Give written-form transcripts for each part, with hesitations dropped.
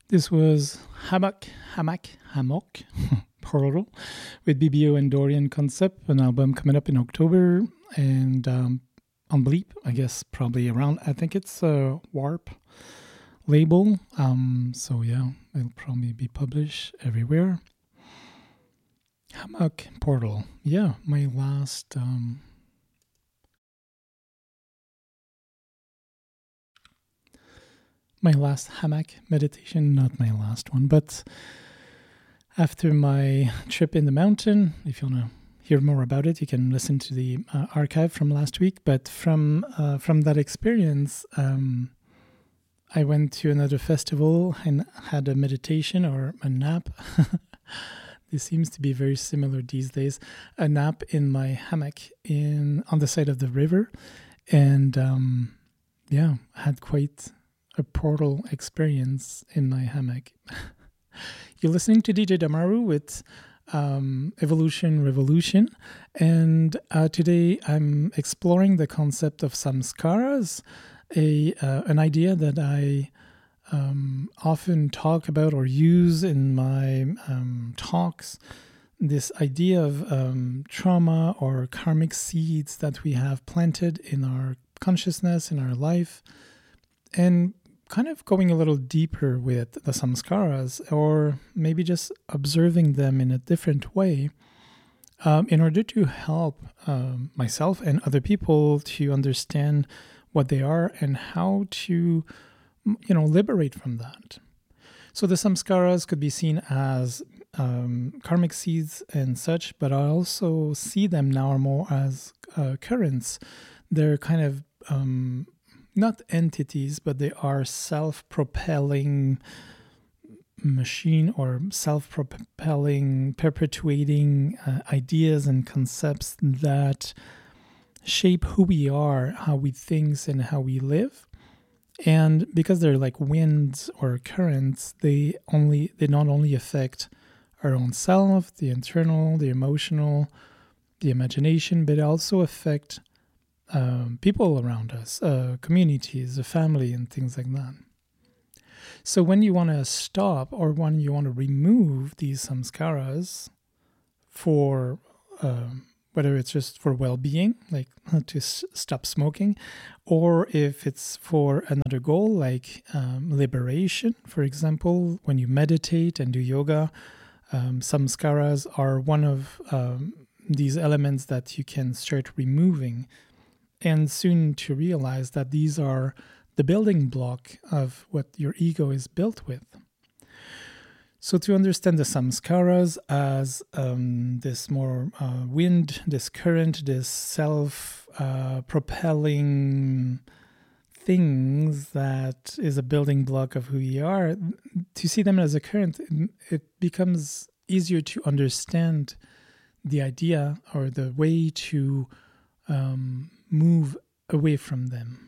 This was Hammock, Portal with BBO and Dorian Concept, an album coming up in October, and on Bleep, I guess probably around, I think it's a Warp label, so yeah, it'll probably be published everywhere. Hammock Portal, yeah, my last hammock meditation, not my last one, but after my trip in the mountain, if you want to hear more about it, you can listen to the archive from last week. But from that experience, I went to another festival and had a meditation or a nap. This seems to be very similar these days. A nap in my hammock on the side of the river, and had quite a portal experience in my hammock. You're listening to DJ Damaru with Evolution Revolution, and today I'm exploring the concept of samskaras, an idea that I often talk about or use in my talks. This idea of trauma or karmic seeds that we have planted in our consciousness, in our life, and kind of going a little deeper with the samskaras, or maybe just observing them in a different way, in order to help myself and other people to understand what they are and how to, liberate from that. So the samskaras could be seen as karmic seeds and such, but I also see them now more as currents. They're kind of not entities, but they are self-propelling machine or self-propelling, perpetuating ideas and concepts that shape who we are, how we think, and how we live. And because they're like winds or currents, they not only affect our own self, the internal, the emotional, the imagination, but also affect people around us, communities, a family, and things like that. So when you want to stop or when you want to remove these samskaras for whether it's just for well-being, like to stop smoking, or if it's for another goal, like liberation, for example, when you meditate and do yoga, samskaras are one of these elements that you can start removing, and soon to realize that these are the building block of what your ego is built with. So to understand the samskaras as this more wind, this current, this self-propelling things that is a building block of who you are, to see them as a current, it becomes easier to understand the idea or the way to move away from them.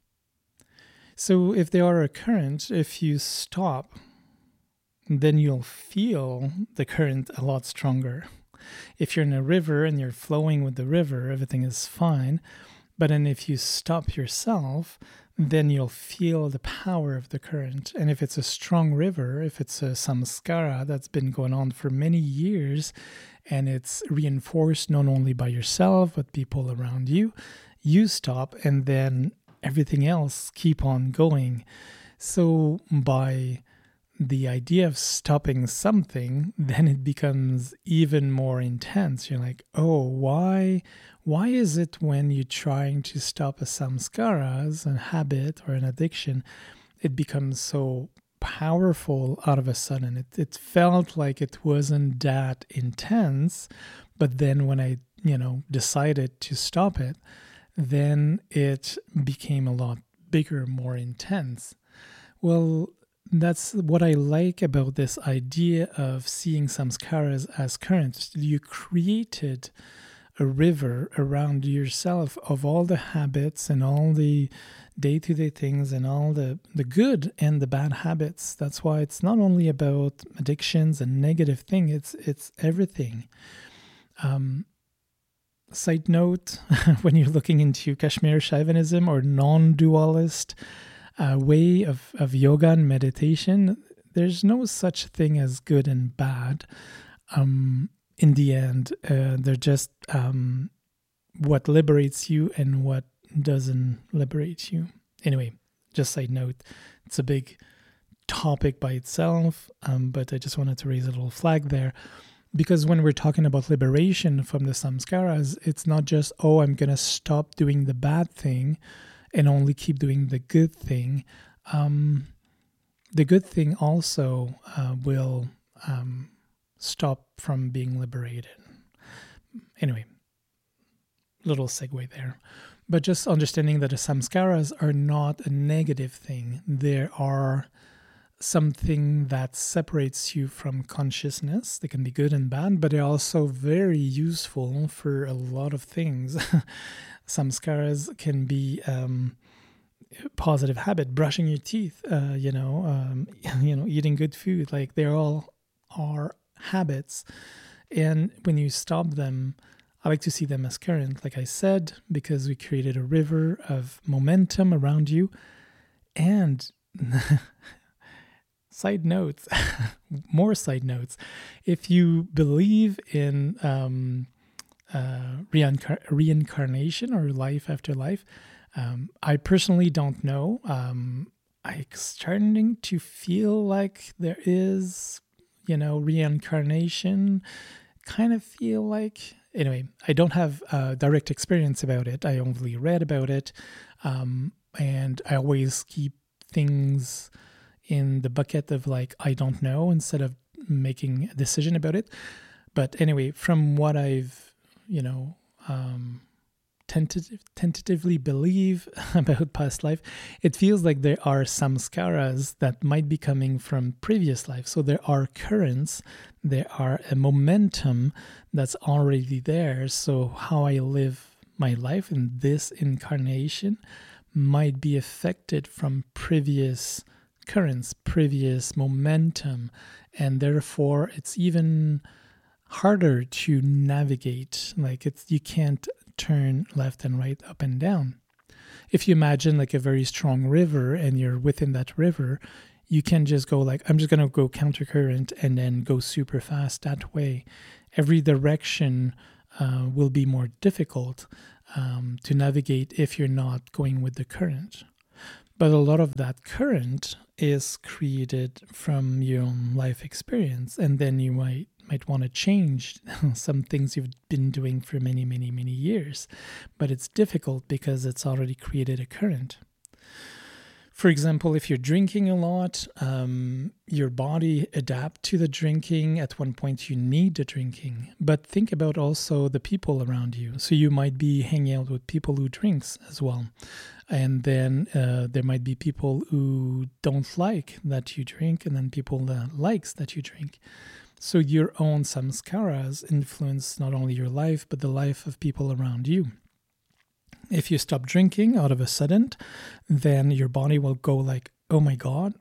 So if they are a current, if you stop, then you'll feel the current a lot stronger. If you're in a river and you're flowing with the river, everything is fine. But then if you stop yourself, then you'll feel the power of the current. And if it's a strong river, if it's a samskara that's been going on for many years, and it's reinforced not only by yourself, but people around you, you stop, and then everything else keep on going. So by the idea of stopping something, then it becomes even more intense. You're like, oh, why is it when you're trying to stop a samskara, a habit or an addiction, it becomes so powerful out of a sudden? It felt like it wasn't that intense, but then when I, decided to stop it, then it became a lot bigger, more intense. Well, that's what I like about this idea of seeing samskaras as currents. You created a river around yourself of all the habits and all the day-to-day things and all the good and the bad habits. That's why it's not only about addictions and negative things, it's everything. Side note, when you're looking into Kashmir Shaivanism or non-dualist way of yoga and meditation, there's no such thing as good and bad. In the end, they're just what liberates you and what doesn't liberate you. Anyway, just side note, it's a big topic by itself, but I just wanted to raise a little flag there. Because when we're talking about liberation from the samskaras, it's not just, oh, I'm going to stop doing the bad thing and only keep doing the good thing. The good thing also will stop from being liberated. Anyway, little segue there. But just understanding that the samskaras are not a negative thing. They are something that separates you from consciousness. They can be good and bad, but they're also very useful for a lot of things. Samskaras can be positive habit, brushing your teeth, eating good food. Like they all are habits. And when you stop them, I like to see them as current, like I said, because we created a river of momentum around you. And side notes, more side notes. If you believe in reincarnation or life after life, I personally don't know. I'm starting to feel like there is, reincarnation. Kind of feel like, anyway, I don't have direct experience about it. I only read about it. And I always keep things in the bucket of like, I don't know, instead of making a decision about it. But anyway, from what I've, tentatively believe about past life, it feels like there are samskaras that might be coming from previous life. So there are currents, there are a momentum that's already there. So how I live my life in this incarnation might be affected from previous currents, previous momentum, and therefore it's even harder to navigate. Like you can't turn left and right, up and down. If you imagine like a very strong river and you're within that river, you can just go like, I'm just going to go countercurrent and then go super fast that way. Every direction will be more difficult to navigate if you're not going with the current. But a lot of that current is created from your own life experience, and then you might want to change some things you've been doing for many, many, many years. But it's difficult because it's already created a current. For example, if you're drinking a lot, your body adapts to the drinking. At one point, you need the drinking. But think about also the people around you. So you might be hanging out with people who drinks as well. And then there might be people who don't like that you drink, and then people that likes that you drink. So your own samskaras influence not only your life, but the life of people around you. If you stop drinking out of a sudden, then your body will go like, oh my God.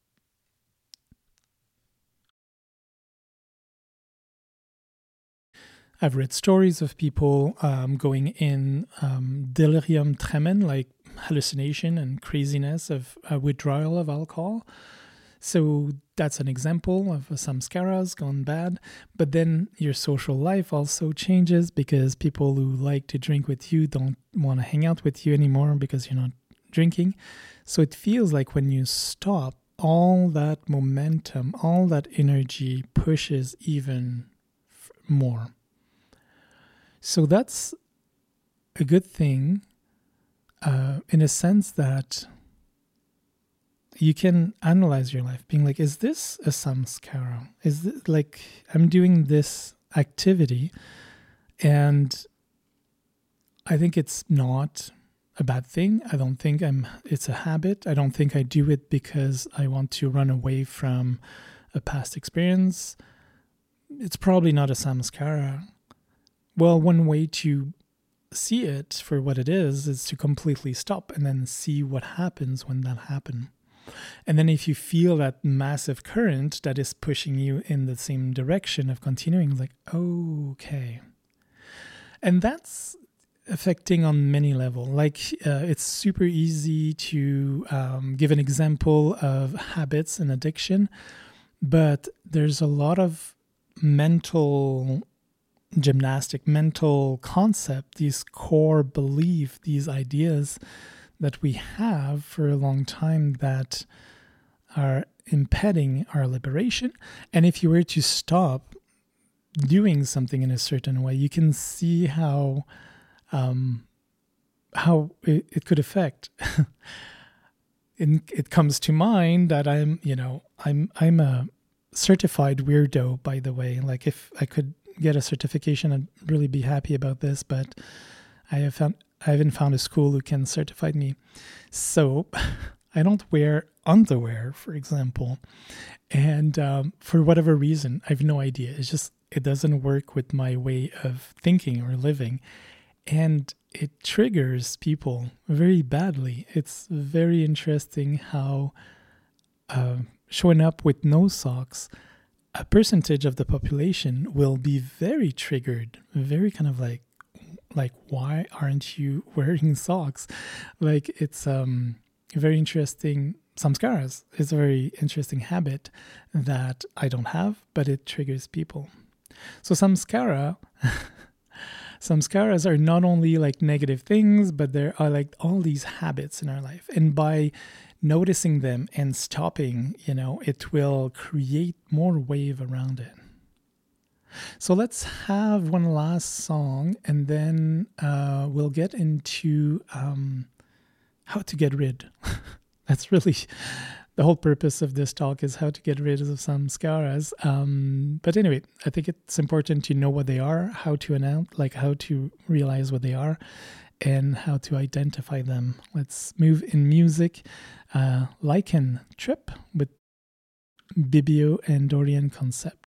I've read stories of people going in delirium tremens, like hallucination and craziness of withdrawal of alcohol. So that's an example of samskaras gone bad. But then your social life also changes because people who like to drink with you don't want to hang out with you anymore because you're not drinking. So it feels like when you stop, all that momentum, all that energy pushes even more. So that's a good thing in a sense that you can analyze your life being like, is this a samskara? Is this like I'm doing this activity and I think it's not a bad thing. I don't think it's a habit. I don't think I do it because I want to run away from a past experience. It's probably not a samskara. Well, one way to see it for what it is to completely stop and then see what happens when that happens. And then if you feel that massive current that is pushing you in the same direction of continuing, like, oh, okay. And that's affecting on many levels. Like it's super easy to give an example of habits and addiction, but there's a lot of mental gymnastic, mental concept, these core belief, these ideas that we have for a long time that are impeding our liberation. And if you were to stop doing something in a certain way, you can see how it could affect. It comes to mind that I'm a certified weirdo, by the way. Like if I could get a certification, I'd really be happy about this, but I haven't found a school who can certify me. So I don't wear underwear, for example. And for whatever reason, I have no idea. It's just, it doesn't work with my way of thinking or living. And it triggers people very badly. It's very interesting how showing up with no socks, a percentage of the population will be very triggered, very kind of like why aren't you wearing socks? Like it's very interesting. Samskaras is a very interesting habit that I don't have, but it triggers people. So samskaras are not only like negative things, but there are like all these habits in our life. And by noticing them and stopping, it will create more wave around it. So let's have one last song, and then we'll get into how to get rid. That's really the whole purpose of this talk, is how to get rid of samskaras. But anyway, I think it's important to know what they are, how to realize what they are, and how to identify them. Let's move in music. Lichen Trip with Bibio and Dorian Concept.